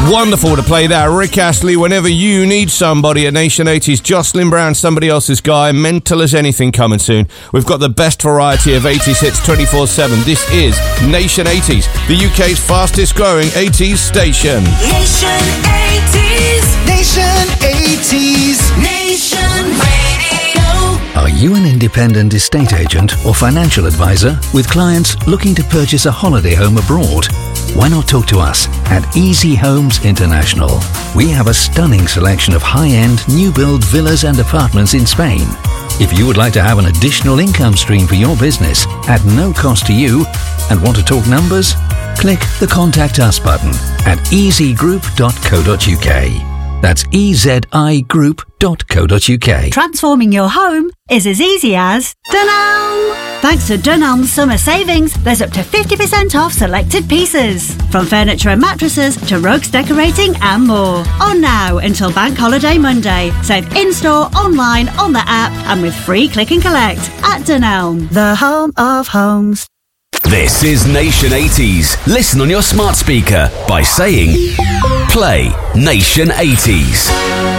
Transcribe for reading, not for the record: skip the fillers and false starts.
Wonderful to play that. Rick Astley, Whenever You Need Somebody at Nation 80s. Jocelyn Brown, Somebody Else's Guy, Mental as Anything coming soon. We've got the best variety of 80s hits 24/7. This is Nation 80s, the UK's fastest growing 80s station. Nation 80s. Nation 80s. Nation Radio. Are you an independent estate agent or financial advisor with clients looking to purchase a holiday home abroad? Why not talk to us at Easy Homes International? We have a stunning selection of high-end, new-build villas and apartments in Spain. If you would like to have an additional income stream for your business at no cost to you and want to talk numbers, click the Contact Us button at easygroup.co.uk. That's ezigroup.co.uk. Transforming your home is as easy as Dunelm. Thanks to Dunelm's summer savings, there's up to 50% off selected pieces. From furniture and mattresses to rugs, decorating and more. On now until Bank Holiday Monday. Save in-store, online, on the app and with free click and collect at Dunelm, the home of homes. This is Nation 80s. Listen on your smart speaker by saying, play Nation 80s.